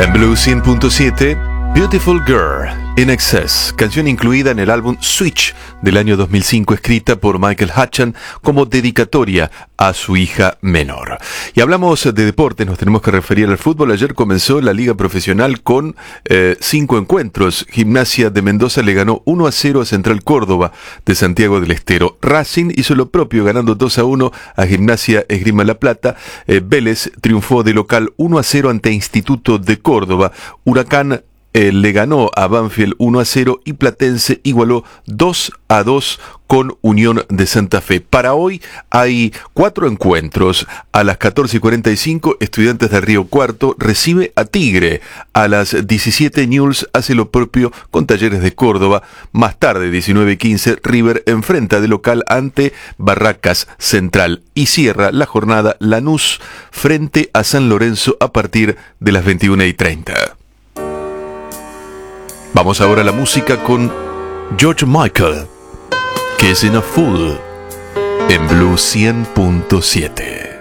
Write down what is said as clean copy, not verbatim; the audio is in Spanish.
En Blue 100.7, Beautiful Girl, In Excess, canción incluida en el álbum Switch del año 2005, escrita por Michael Hutchence como dedicatoria a su hija menor. Y hablamos de deporte, nos tenemos que referir al fútbol. Ayer comenzó la liga profesional con 5 encuentros. Gimnasia de Mendoza le ganó 1-0 a Central Córdoba de Santiago del Estero. Racing hizo lo propio, ganando 2-1 a Gimnasia Esgrima La Plata. Vélez triunfó de local 1-0 ante Instituto de Córdoba. Huracán le ganó a Banfield 1-0 y Platense igualó 2-2 con Unión de Santa Fe. Para hoy hay 4 encuentros. A las 14:45, Estudiantes de Río Cuarto recibe a Tigre. A las 17, Newell's hace lo propio con Talleres de Córdoba. Más tarde, 19:15, River enfrenta de local ante Barracas Central. Y cierra la jornada Lanús frente a San Lorenzo a partir de las 21:30. Vamos ahora a la música con George Michael, Kissing a Fool, en Blue 100.7.